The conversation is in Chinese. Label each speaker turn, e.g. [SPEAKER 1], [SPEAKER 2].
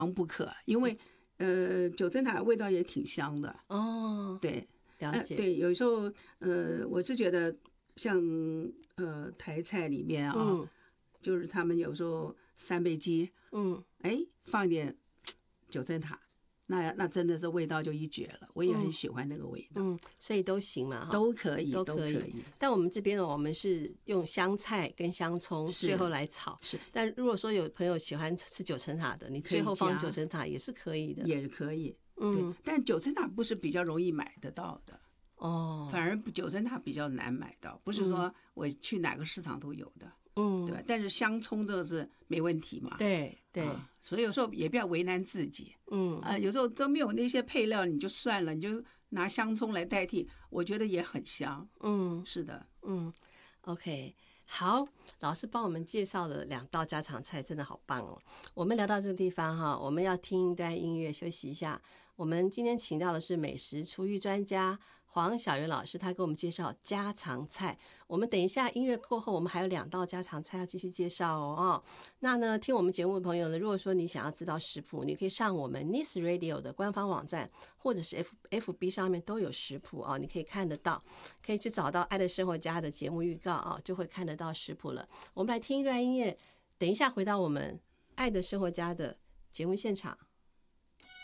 [SPEAKER 1] 防不可，因为九层塔味道也挺香的
[SPEAKER 2] 哦。
[SPEAKER 1] 对，
[SPEAKER 2] 了解。
[SPEAKER 1] 对，有时候我是觉得像台菜里面啊，就是他们有时候三杯鸡，放一点九层塔，那真的是味道就一绝了，我也很喜欢那个味道。
[SPEAKER 2] 所以都行嘛，
[SPEAKER 1] 都可以，
[SPEAKER 2] 都可以。但我们这边呢，我们是用香菜跟香葱最后来炒。
[SPEAKER 1] 是，
[SPEAKER 2] 但如果说有朋友喜欢吃九层塔的，你最后放九层塔也是可以的，
[SPEAKER 1] 也可以。对，但九层塔不是比较容易买得到的哦，反而九层塔比较难买到，不是说我去哪个市场都有的。对吧？但是香葱这个是没问题嘛？
[SPEAKER 2] 对对，
[SPEAKER 1] 所以有时候也不要为难自己。有时候都没有那些配料，你就算了，你就拿香葱来代替，我觉得也很香。是的。
[SPEAKER 2] OK， 好，老师帮我们介绍了2道家常菜，真的好棒哦。我们聊到这个地方哈，我们要听一段音乐休息一下。我们今天请到的是美食厨艺专家黄晓媛老师，他给我们介绍家常菜。我们等一下音乐过后，我们还有2道家常菜要继续介绍哦。那呢，听我们节目的朋友呢，如果说你想要知道食谱，你可以上我们 Nice Radio 的官方网站，或者是 FB 上面都有食谱哦，你可以看得到，可以去找到爱的生活家的节目预告啊，就会看得到食谱了。我们来听一段音乐，等一下回到我们爱的生活家的节目现场。